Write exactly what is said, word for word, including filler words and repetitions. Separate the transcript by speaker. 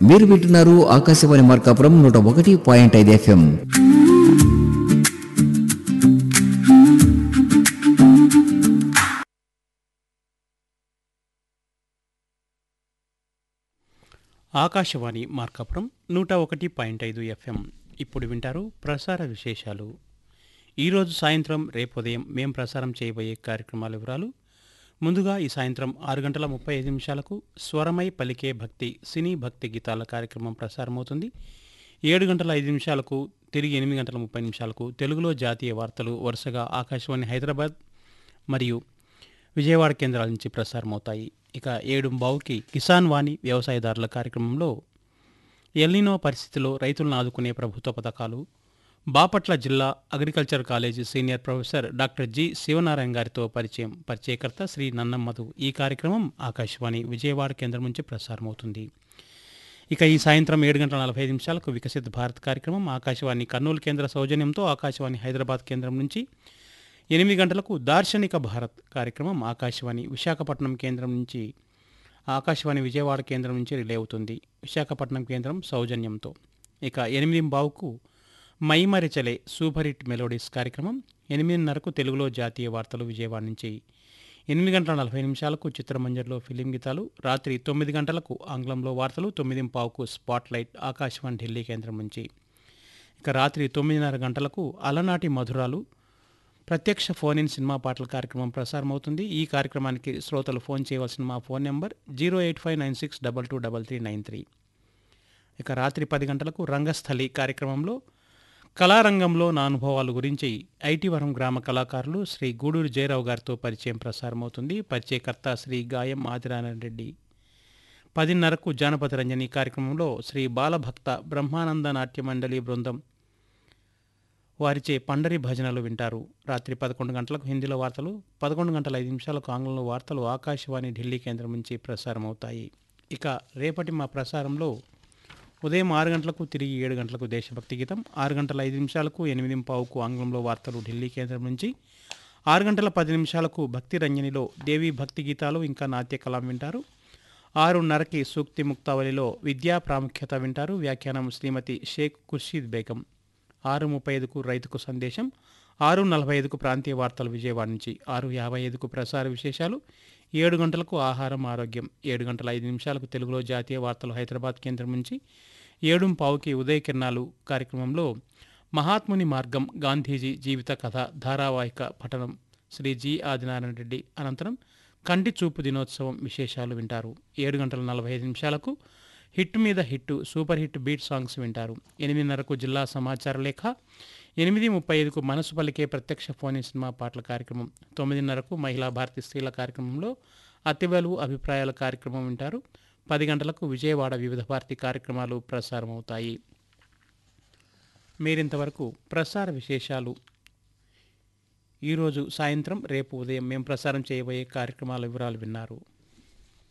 Speaker 1: మీరు వింటున్నారు ఆకాశవాణి మార్కాపురం నూట ఒకటి పాయింట్ ఐదు ఎఫ్ఎం.
Speaker 2: ఆకాశవాణి మార్కాపురం నూట ఒకటి పాయింట్ ఐదు ఎఫ్ఎం. ఇప్పుడు వింటారు ప్రసార విశేషాలు. ఈరోజు సాయంత్రం రేపు ఉదయం మేం ప్రసారం చేయబోయే కార్యక్రమాల వివరాలు. ముందుగా ఈ సాయంత్రం ఆరు గంటల ముప్పై ఐదు నిమిషాలకు స్వరమై పలికే భక్తి సినీ భక్తి గీతాల కార్యక్రమం ప్రసారమవుతుంది. ఏడు గంటల ఐదు నిమిషాలకు తిరిగి ఎనిమిది గంటల ముప్పై నిమిషాలకు తెలుగులో జాతీయ వార్తలు వరుసగా ఆకాశవాణి హైదరాబాద్ మరియు విజయవాడ కేంద్రాల నుంచి ప్రసారమవుతాయి. ఇక ఏడు బావుకి కిసాన్ వాణి వ్యవసాయదారుల కార్యక్రమంలో ఎల్నినో పరిస్థితిలో రైతులను ఆదుకునే ప్రభుత్వ పథకాలు, బాపట్ల జిల్లా agriculture college senior professor doctor G Sivanarayana గారితో పరిచయం, పరిచయకర్త శ్రీ నన్నం మధు. ఈ కార్యక్రమం ఆకాశవాణి విజయవాడ కేంద్రం నుంచి ప్రసారమవుతుంది. ఇక ఈ సాయంత్రం ఏడు గంటల నలభై ఐదు నిమిషాలకు వికసిత్ భారత్ కార్యక్రమం ఆకాశవాణి కర్నూలు కేంద్ర సౌజన్యంతో ఆకాశవాణి హైదరాబాద్ కేంద్రం నుంచి, ఎనిమిది గంటలకు దార్శనిక భారత్ కార్యక్రమం ఆకాశవాణి విశాఖపట్నం కేంద్రం నుంచి ఆకాశవాణి విజయవాడ కేంద్రం నుంచి రిలే అవుతుంది, విశాఖపట్నం కేంద్రం సౌజన్యంతో. ఇక ఎనిమిది బావుకు మైమరిచలే సూపర్ హిట్ మెలోడీస్ కార్యక్రమం, ఎనిమిదిన్నరకు తెలుగులో జాతీయ వార్తలు విజయవాడ నుంచి, ఎనిమిది గంటల నలభై నిమిషాలకు చిత్రమంజర్లో ఫిలిం గీతాలు, రాత్రి తొమ్మిది గంటలకు ఆంగ్లంలో వార్తలు, తొమ్మిది పావుకు స్పాట్ లైట్ ఆకాశవాణి ఢిల్లీ కేంద్రం నుంచి. ఇక రాత్రి తొమ్మిదిన్నర గంటలకు అలనాటి మధురాలు ప్రత్యక్ష ఫోన్ ఇన్ సినిమా పాటల కార్యక్రమం ప్రసారమవుతుంది. ఈ కార్యక్రమానికి శ్రోతలు ఫోన్ చేయవలసిన మా phone number zero eight five nine six double two double three nine three. ఇక రాత్రి పది గంటలకు రంగస్థలి కార్యక్రమంలో కళారంగంలో నా అనుభవాల గురించి ఐటీవరం గ్రామ కళాకారులు శ్రీ గూడూరు జయరావు గారితో పరిచయం ప్రసారమవుతుంది. పరిచయకర్త శ్రీ గాయం ఆదినారాయణ రెడ్డి. పదిన్నరకు జానపద రంజని కార్యక్రమంలో శ్రీ బాలభక్త బ్రహ్మానంద నాట్య మండలి బృందం వారిచే పండరి భజనలు వింటారు. రాత్రి పదకొండు గంటలకు హిందీలో వార్తలు, పదకొండు గంటల ఐదు నిమిషాలకు ఆంగ్లంలో వార్తలు ఆకాశవాణి ఢిల్లీ కేంద్రం నుంచి ప్రసారమవుతాయి. ఇక రేపటి మా ప్రసారంలో ఉదయం ఆరు గంటలకు తిరిగి ఏడు గంటలకు దేశభక్తి గీతం, ఆరు గంటల ఐదు నిమిషాలకు ఎనిమిది పావుకు ఆంగ్లంలో వార్తలు ఢిల్లీ కేంద్రం నుంచి, ఆరు గంటల పది నిమిషాలకు భక్తి రంజనిలో దేవీ భక్తి గీతాలు ఇంకా నాట్య కలాం వింటారు. ఆరున్నరకి సూక్తి ముక్తావళిలో విద్యా ప్రాముఖ్యత వింటారు, వ్యాఖ్యానం శ్రీమతి షేక్ ఖుర్షీద్ బేగం. ఆరు ముప్పై ఐదుకు రైతుకు సందేశం, ఆరు నలభై ఐదుకు ప్రాంతీయ వార్తలు విజయవాడ నుంచి, ఆరు యాభై ఐదుకు ప్రసార విశేషాలు, ఏడు గంటలకు ఆహారం ఆరోగ్యం, ఏడు గంటల ఐదు నిమిషాలకు తెలుగులో జాతీయ వార్తలు హైదరాబాద్ కేంద్రం నుంచి, ఏడు పావుకి ఉదయ కిరణాలు కార్యక్రమంలో మహాత్ముని మార్గం గాంధీజీ జీవిత కథ ధారావాహిక పఠనం శ్రీ జి ఆదినారాయణ రెడ్డి. అనంతరం కంటి చూపు దినోత్సవం విశేషాలు వింటారు. ఏడు గంటల నలభై ఐదు నిమిషాలకు హిట్ మీద hit super hit beat songs వింటారు. ఎనిమిదిన్నరకు జిల్లా సమాచార లేఖ, ఎనిమిది ముప్పై ఐదుకు మనసు పలికే ప్రత్యక్ష ఫోన్ ఇన్ సినిమా పాటల కార్యక్రమం, తొమ్మిదిన్నరకు మహిళా భారతి స్త్రీల కార్యక్రమంలో అతివలు అభిప్రాయాల కార్యక్రమం వింటారు. పది గంటలకు విజయవాడ వివిధ భారతి కార్యక్రమాలు ప్రసారమవుతాయి. మీరింతవరకు ప్రసార విశేషాలు ఈరోజు సాయంత్రం రేపు ఉదయం మేము ప్రసారం చేయబోయే కార్యక్రమాల వివరాలు విన్నారు.